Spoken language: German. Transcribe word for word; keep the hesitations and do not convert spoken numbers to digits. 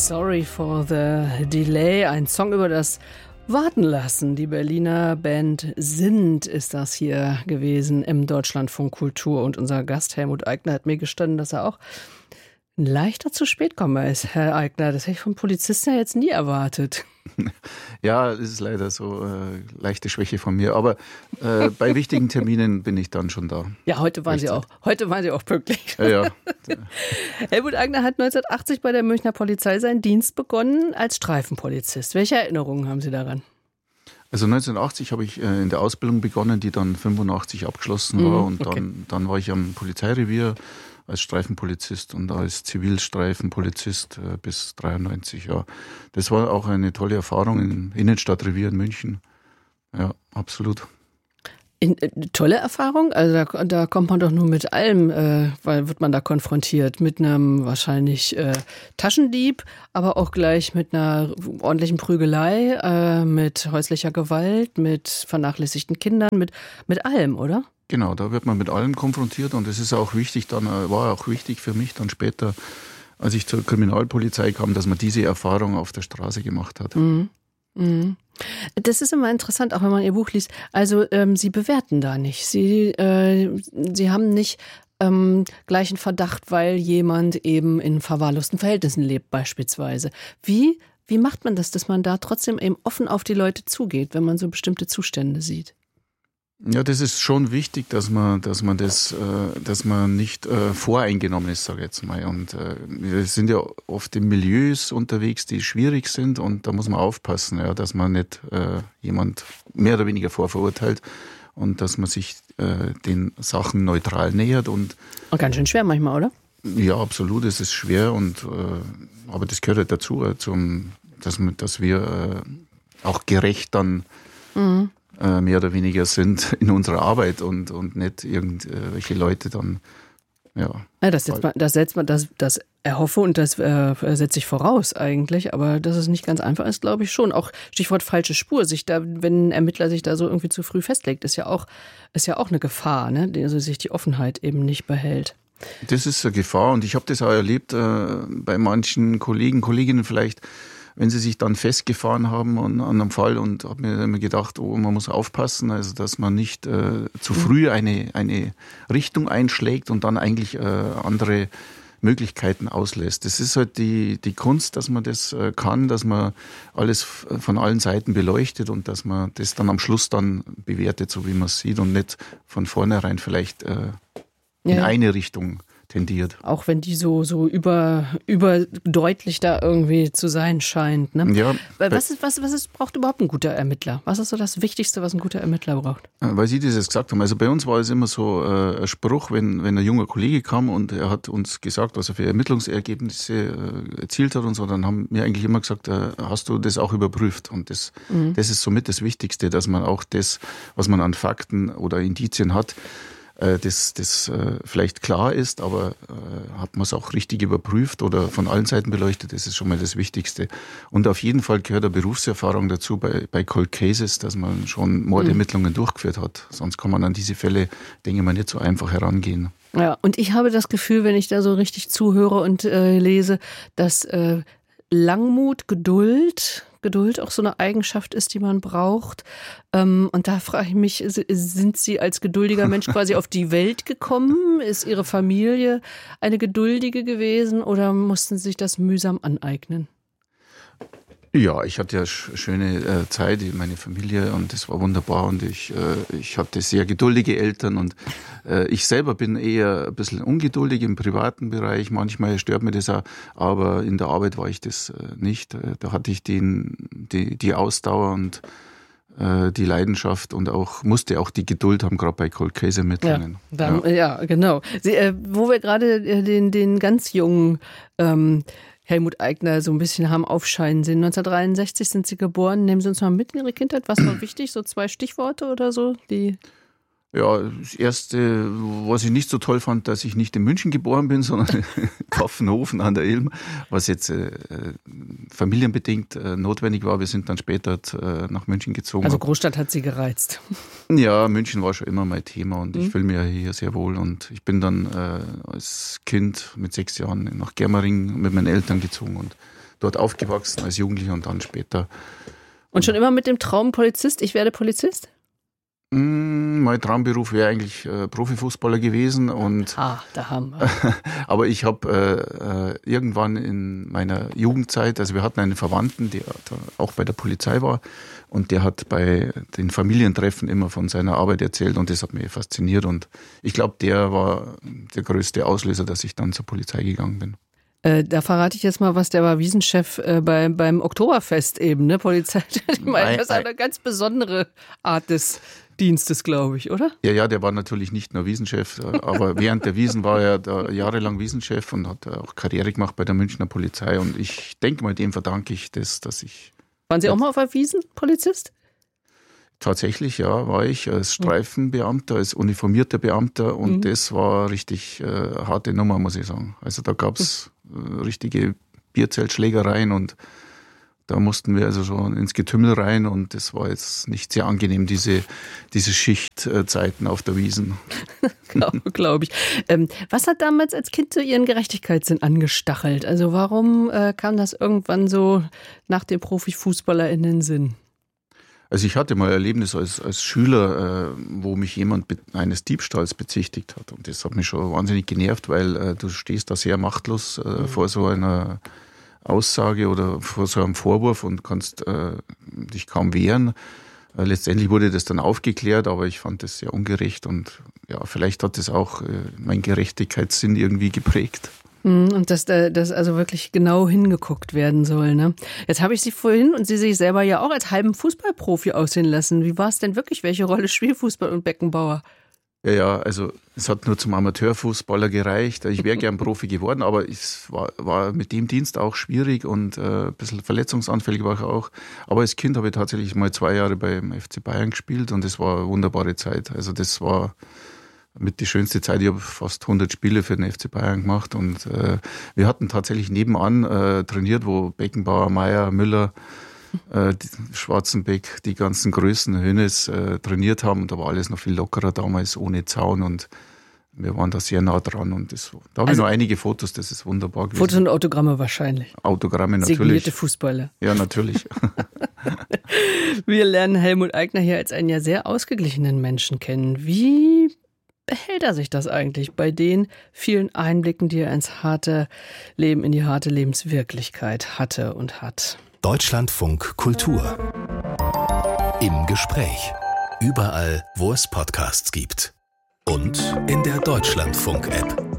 Sorry for the Delay, ein Song über das Warten lassen. Die Berliner Band Sind ist das hier gewesen im Deutschlandfunk Kultur. Und unser Gast Helmut Aigner hat mir gestanden, dass er auch ein leichter zu spät Kommer ist, Herr Aigner. Das hätte ich vom Polizisten ja jetzt nie erwartet. Ja, das ist leider so äh, leichte Schwäche von mir. Aber äh, bei wichtigen Terminen bin ich dann schon da. Ja, heute waren Sie auch. Heute waren Sie auch pünktlich. Ja, ja. Helmut Aigner hat neunzehnhundertachtzig bei der Münchner Polizei seinen Dienst begonnen als Streifenpolizist. Welche Erinnerungen haben Sie daran? Also neunzehnhundertachtzig habe ich äh, in der Ausbildung begonnen, die dann fünfundachtzig abgeschlossen war. Mhm, und okay. dann, dann war ich am Polizeirevier als Streifenpolizist und als Zivilstreifenpolizist äh, bis dreiundneunzig. Ja. Das war auch eine tolle Erfahrung im Innenstadtrevier in München. Ja, absolut. In, äh, tolle Erfahrung? Also da, da kommt man doch nur mit allem, äh, weil wird man da konfrontiert. Mit einem wahrscheinlich äh, Taschendieb, aber auch gleich mit einer ordentlichen Prügelei, äh, mit häuslicher Gewalt, mit vernachlässigten Kindern, mit, mit allem, oder? Genau, da wird man mit allem konfrontiert und es ist auch wichtig, dann war auch wichtig für mich dann später, als ich zur Kriminalpolizei kam, dass man diese Erfahrung auf der Straße gemacht hat. Mhm. Mhm. Das ist immer interessant, auch wenn man Ihr Buch liest. Also ähm, Sie bewerten da nicht. Sie, äh, Sie haben nicht ähm, gleich einen Verdacht, weil jemand eben in verwahrlosten Verhältnissen lebt beispielsweise. Wie, wie macht man das, dass man da trotzdem eben offen auf die Leute zugeht, wenn man so bestimmte Zustände sieht? Ja, das ist schon wichtig, dass man, dass man das, äh, dass man nicht äh, voreingenommen ist, sage ich jetzt mal. Und äh, wir sind ja oft in Milieus unterwegs, die schwierig sind, und da muss man aufpassen, ja, dass man nicht äh, jemand mehr oder weniger vorverurteilt und dass man sich äh, den Sachen neutral nähert. Und auch ganz schön schwer manchmal, oder? Ja, absolut, es ist schwer, und äh, aber das gehört halt dazu, äh, zum, dass, man, dass wir äh, auch gerecht dann mhm. mehr oder weniger sind in unserer Arbeit und, und nicht irgendwelche Leute dann, ja. ja das, setzt man, das setzt man, das, das erhoffe und das äh, setze ich voraus eigentlich, aber dass es nicht ganz einfach ist, glaube ich schon. Auch Stichwort falsche Spur, sich da, wenn ein Ermittler sich da so irgendwie zu früh festlegt, ist ja auch, ist ja auch eine Gefahr, ne? Also sich die Offenheit eben nicht behält. Das ist eine Gefahr, und ich habe das auch erlebt äh, bei manchen Kollegen, Kolleginnen vielleicht, wenn sie sich dann festgefahren haben an, an einem Fall, und habe mir immer gedacht, oh, man muss aufpassen, also dass man nicht äh, zu früh eine, eine Richtung einschlägt und dann eigentlich äh, andere Möglichkeiten auslässt. Das ist halt die, die Kunst, dass man das äh, kann, dass man alles f- von allen Seiten beleuchtet und dass man das dann am Schluss dann bewertet, so wie man es sieht, und nicht von vornherein vielleicht äh, in ja. eine Richtung tendiert. Auch wenn die so, so über, überdeutlich da irgendwie zu sein scheint. Ne? Ja. Was, ist, was, was ist, braucht überhaupt ein guter Ermittler? Was ist so das Wichtigste, was ein guter Ermittler braucht? Weil Sie das jetzt gesagt haben. Also bei uns war es immer so äh, ein Spruch, wenn, wenn ein junger Kollege kam und er hat uns gesagt, was er für Ermittlungsergebnisse äh, erzielt hat und so, dann haben wir eigentlich immer gesagt, äh, hast du das auch überprüft? Und das, mhm. das ist somit das Wichtigste, dass man auch das, was man an Fakten oder Indizien hat, das, das äh, vielleicht klar ist, aber äh, hat man es auch richtig überprüft oder von allen Seiten beleuchtet, das ist schon mal das Wichtigste. Und auf jeden Fall gehört eine Berufserfahrung dazu bei, bei Cold Cases, dass man schon Mordermittlungen mhm. durchgeführt hat. Sonst kann man an diese Fälle, denke ich mal, nicht so einfach herangehen. Ja, und ich habe das Gefühl, wenn ich da so richtig zuhöre und äh, lese, dass äh, Langmut, Geduld, Geduld auch so eine Eigenschaft ist, die man braucht. Ähm, und da frage ich mich, sind Sie als geduldiger Mensch quasi auf die Welt gekommen? Ist Ihre Familie eine geduldige gewesen oder mussten Sie sich das mühsam aneignen? Ja, ich hatte ja schöne äh, Zeit in meiner Familie und das war wunderbar, und ich, äh, ich hatte sehr geduldige Eltern, und äh, ich selber bin eher ein bisschen ungeduldig im privaten Bereich. Manchmal stört mir das auch, aber in der Arbeit war ich das äh, nicht. Da hatte ich den, die, die Ausdauer und äh, die Leidenschaft und auch musste auch die Geduld haben, gerade bei Cold Case Ermittlungen. Ja, dann, ja. ja, genau. Sie, äh, wo wir gerade äh, den, den ganz jungen ähm, Helmut Aigner so ein bisschen haben aufscheinen sehen. neunzehnhundertdreiundsechzig sind Sie geboren. Nehmen Sie uns mal mit in Ihre Kindheit. Was war wichtig? So zwei Stichworte oder so? Die Ja, das Erste, was ich nicht so toll fand, dass ich nicht in München geboren bin, sondern in Pfaffenhofen an der Ilm, was jetzt äh, familienbedingt äh, notwendig war. Wir sind dann später äh, nach München gezogen. Also Großstadt hat Sie gereizt? Ja, München war schon immer mein Thema, und mhm. ich fühle mich ja hier sehr wohl. Und ich bin dann äh, als Kind mit sechs Jahren nach Germering mit meinen Eltern gezogen, und dort aufgewachsen als Jugendlicher und dann später. Und schon immer mit dem Traum Polizist, ich werde Polizist? Mein Traumberuf wäre eigentlich äh, Profifußballer gewesen. Und ah, da haben wir. Aber ich habe äh, irgendwann in meiner Jugendzeit, also wir hatten einen Verwandten, der auch bei der Polizei war und der hat bei den Familientreffen immer von seiner Arbeit erzählt und das hat mich fasziniert und ich glaube, der war der größte Auslöser, dass ich dann zur Polizei gegangen bin. Äh, da verrate ich jetzt mal was, der war Wiesenchef äh, bei, beim Oktoberfest eben, ne, Polizei. Ich meine, das ist eine ganz besondere Art des Dienstes, glaube ich, oder? Ja, ja, der war natürlich nicht nur Wiesenchef, aber während der Wiesen war er da jahrelang Wiesenchef und hat auch Karriere gemacht bei der Münchner Polizei und ich denke mal, dem verdanke ich das, dass ich... Waren Sie auch mal auf der Wiesn, Polizist? Tatsächlich, ja, war ich als Streifenbeamter, als uniformierter Beamter und mhm. das war richtig äh, harte Nummer, muss ich sagen. Also da gab es äh, richtige Bierzeltschlägereien und da mussten wir also schon ins Getümmel rein und das war jetzt nicht sehr angenehm, diese, diese Schichtzeiten auf der Wiesn. Glaube glaub ich. Ähm, was hat damals als Kind so Ihren Gerechtigkeitssinn angestachelt? Also warum äh, kam das irgendwann so nach dem Profifußballer in den Sinn? Also ich hatte mal ein Erlebnis als, als Schüler, äh, wo mich jemand be- eines Diebstahls bezichtigt hat und das hat mich schon wahnsinnig genervt, weil äh, du stehst da sehr machtlos äh, mhm. vor so einer Aussage oder vor so einem Vorwurf und kannst äh, dich kaum wehren. Äh, letztendlich wurde das dann aufgeklärt, aber ich fand das sehr ungerecht und ja, vielleicht hat das auch äh, meinen Gerechtigkeitssinn irgendwie geprägt. Und dass da dass also wirklich genau hingeguckt werden soll. Ne? Jetzt habe ich Sie vorhin und Sie sich selber ja auch als halben Fußballprofi aussehen lassen. Wie war es denn wirklich? Welche Rolle spielt Fußball und Beckenbauer? Ja, ja, also es hat nur zum Amateurfußballer gereicht. Ich wäre gern Profi geworden, aber es war, war mit dem Dienst auch schwierig und äh, ein bisschen verletzungsanfällig war ich auch. Aber als Kind habe ich tatsächlich mal zwei Jahre beim F C Bayern gespielt und das war eine wunderbare Zeit. Also das war mit die schönste Zeit. Ich habe fast hundert Spiele für den F C Bayern gemacht und äh, wir hatten tatsächlich nebenan äh, trainiert, wo Beckenbauer, Meier, Müller, äh, die Schwarzenbeck, die ganzen Größen, Hönes äh, trainiert haben und da war alles noch viel lockerer damals, ohne Zaun und wir waren da sehr nah dran und das, da habe also, ich noch einige Fotos, das ist wunderbar gewesen. Fotos und Autogramme wahrscheinlich. Autogramme natürlich. Signierte Fußballer. Ja, natürlich. Wir lernen Helmut Aigner hier als einen ja sehr ausgeglichenen Menschen kennen. Wie behält er sich das eigentlich bei den vielen Einblicken, die er ins harte Leben, in die harte Lebenswirklichkeit hatte und hat? Deutschlandfunk Kultur. Im Gespräch. Überall, wo es Podcasts gibt. Und in der Deutschlandfunk-App.